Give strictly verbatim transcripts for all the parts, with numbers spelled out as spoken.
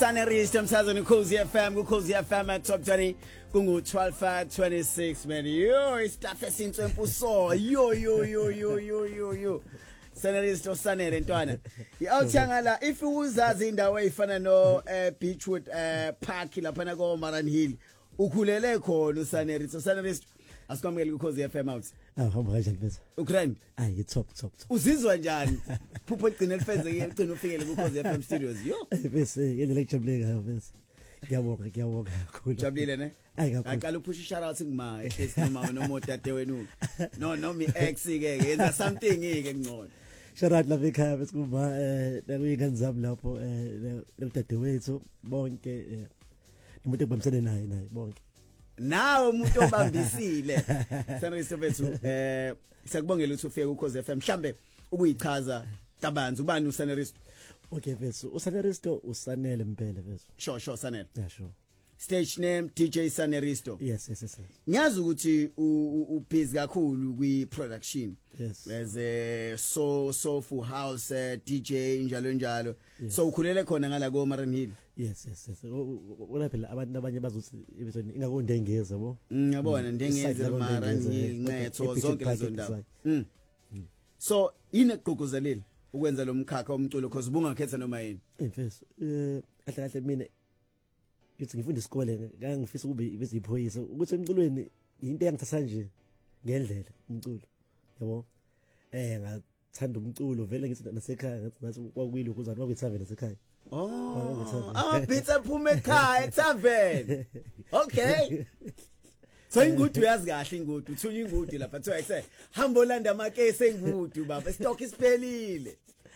Saneristo emsazweni Ukhozi F M, Ukhozi F M at top twenty kungu twelve twenty-six man. Yo, istaff esintswempu so. Yo yo yo yo yo yo yo. Saneristo Sanere ntwana. Iawuthangala if uzazi indawo efana no eh, Beachwood eh, Park lapha na ko Maran Hill. Ukhulele khona uSaneristo. Saneristo asikwamukele Ukhozi F M out. Ah, hamba kanjani bese? Ukraine. Hayi top top top. Uzizwa njani? Phupho ligcina lifezeke ugcina ufikele kuKhozi F M studios. Yo. Bese yena lecture ngayo bese. Ngiyabonga ngiyabonga kakhulu. Jabulile ne? Hayi kakhulu. Aqala uphusha shout out ngima ehlesikhuluma nomoto dade wenu. No no mi ex ke yenza something ke ngcono. Shout out lapha ekhaya bese kuma eh nakuyingane zami lapho eh lodade wethu bonke umuntu ebamsene naye naye bonke. Nawe umuntu obambisile. Saneristo bethu eh siyakubongela ukuthi ufike kuKhozi F M. Mhlambe ubuyichaza tabanzi ubani uSaneristo? Okay bese uSaneristo usanele impela bese. Sure sure Sanele. Yeah sure. Stage name D J Saneristo. Yes yes yes. Ngiyazi ukuthi ubhizi kakhulu kwi production. Yes. As a so soulful house uh, D J njalo njalo. Yes. So ukhulele khona ngala ko Maran Hill. Yes yes yes. Wona phela abantu abanye bazothi ebesoni ingako ndengeza bo. Ngiyabona ndengeze Maran Hill Ncetho zonke lezo ndawo. Mm. So yini egqugquzelile ukwenza lo mkhakha omculo because ubungakhetha noma yini? Emfeso eh kahle kahle mina ngithi ngifunda isikole ngangifisa kube beziphoyisa ukuthi emculweni into engithatha nje ngendlela umculo yabo eh ngathanda umculo vele ngithi nasekhaya ngathi ngathi kwakwilo ukuzana kwakwethaveni nasekhaya. Oh ah beats aphume ekhaya ethaveni. Okay. So ingudu yazi kahle ingudu uthunya ingudu lapha kuthiwa ekuse hamba olanda amakese engudu baba stock isiphelile.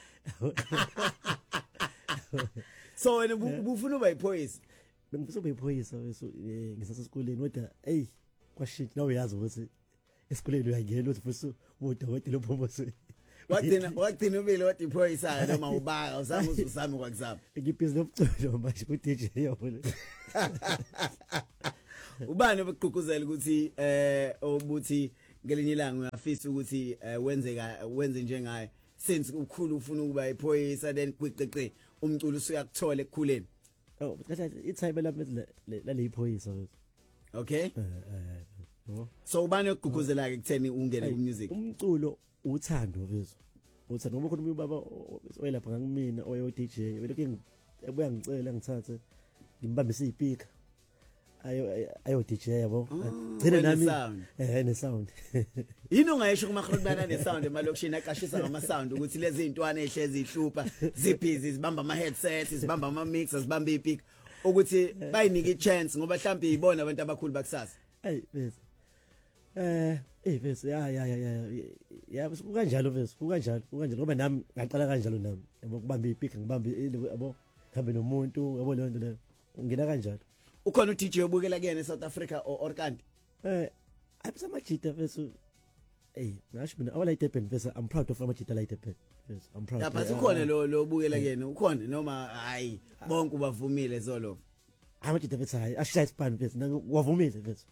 So wena ubufuna uba yiphoyisa? Bengifisa uba yiphoyisa bese ngisasesikoleni kodwa hey kwashintsha nawe yazi ukuthi esikoleni uyangena uthi futhi udokotela uphomose. Wagcina wagcina ubile wathi iphoyisa noma ubaka uzama uzama kwakuzama. Ngibhizi nomculo manje ku D J yabona. Ubani obegqugquzela ukuthi eh obuthi ngelinye ilanga uyafisa ukuthi wenze wenze njengaye since ukhulu ufuna ukuba iphoyisa then kwiqeqe umculo usuyakuthola ekukhuleni. Oh kahle ithibe lapha lale iphoyisa. Okay? Eh eh. So ubani ogqugquzela ke kutheni ungene ku music? Umculo uthando bezwe. Uthando ngoba khona umuntu baba oyelapha ngakimina oyo D J belokhu ebuya ngicela ngithathe ngimbambise ipika. Ayo ayo D J yabo. Gcina nami eh ne sound. Yini ungayisho kuma khulubana ne sound emalokishini aqashisa ngama sound ukuthi lezi intwana ehlezi ihlupha zibhizi zibamba ama headsets zibamba ama mixers zibamba ipika ukuthi bayinike ichance ngoba mhlawumbe ibona abantu abakhulu bakusasa. Hey bese. Eh eh bese ya ya ya ya bese kanjalo bese kanjalo kanjalo ngoba nami ngaqala kanjalo nami yabo kubamba ipika ngibamba yabo hambe nomuntu yabo leyo nto leyo ungena kanjalo. Ukhona u D J obukela kuyena eSouth Africa or kanti eh ayipha amajita bese hey ngasho mina awala idepend bese I'm proud of amajita la idepend bese I'm proud. Ya but ukhona lo lo obukela kuyena ukhona noma hayi bonke ubavumile zolo amajita bese hayi ashaya ispan bese wavumile bese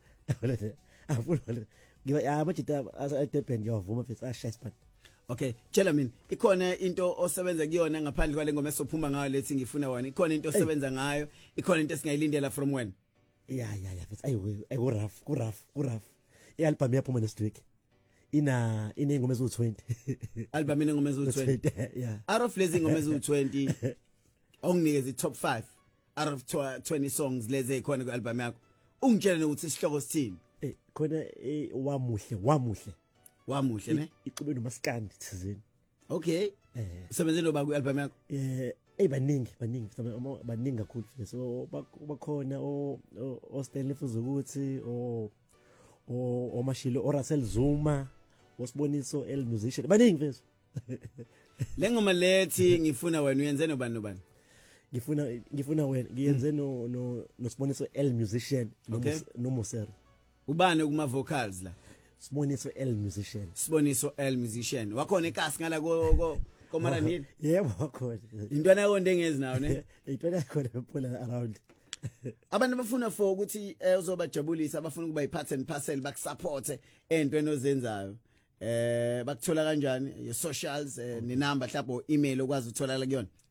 afuna ngiba amajita idepend ngiyavuma bese ashaya ispan. Okay tshela mina ikhona into osebenza kuyona ngaphandle kwale ngoma esophuma ngayo lethi ngifuna wona ikhona into osebenza ngayo ikhona into esingayilindela from when? Yeah yeah yeah bese ayi ayi rough ku rough ku rough i-album yaphuma next week ina inengoma ezu twenty album inengoma ezu twenty yeah out of lezi ngoma ezu twenty onginikeza i-top five out of twenty songs lezi ekhona ku album yakho ungitshela ukuthi isihloko sithini? Eh khona wamuhle wamuhle wamuhle ne ixube nomaskandi thizeni. Okay eh usebenze noba ku album yakho? Eh hey baningi baningi baningi kakhulu so bakhona o o Stanley Fuzukuthi o o Mashilo o Russell Zuma osiboniso el musician baningi mfethu. Lengoma lethi ngifuna wena uyenze nobani nobani? Ngifuna ngifuna wena ngiyenze no no siboniso el musician no Mosero. Ubani kuma vocals la? Siboniso el musician. Siboniso el musician. Wakhona ekasi ngala ko ko Maran Hill? Yebo wakhona. Intwana yakho ndengezi nawo ne? Intwana yakho lephola around. Abantu bafuna for ukuthi uzobajabulisa abafuna ukuba i-part and parcel bakusupport entweni ozenzayo. Eh bakuthola kanjani? Your socials ne number mhlawumbe email okwazi uthola la kuyona?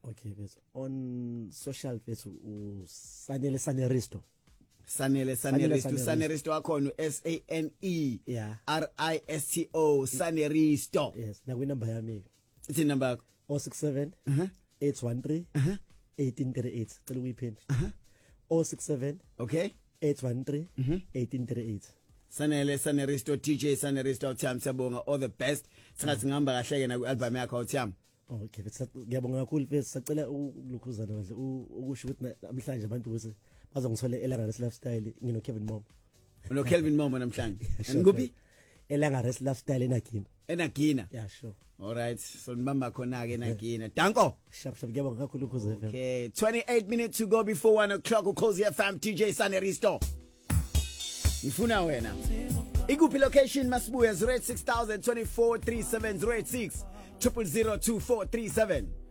Okay bese on social bese usanele saneristo Sanele Saneristo Saneristo akhona S A N E yeah R I S T O Saneristo. Yes naku number yami Ithi number yakho oh six seven uh-huh eight one three uh-huh eighteen thirty-eight cela uyiphinde uh-huh oh six seven okay eight one three mhm eighteen thirty-eight Sanele Saneristo D J Saneristo uThami siyabonga all the best singathi ngihamba kahle ke na ku album yakho uThami. Okay bese ngiyabonga kakhulu bese sacela ukulukhuzana kahle ukusho ukuthi namhlanje abantu bese bazongithola elanga rest lifestyle ngino Kevin Mom uno Kelvin Momo namhlanje ngikuphi elanga rest lifestyle enagina enagina yeah sure all right so nibamba khona ke enagina danko sharp sharp ngiyabonga kakhulu ukuzwe okay twenty-eight minutes to go before one o'clock uKhosi F M D J Saneristo ngifuna wena ikuphi location masibuya zero eight six thousand twenty-four thirty-seven zero eight six zero zero zero two four three seven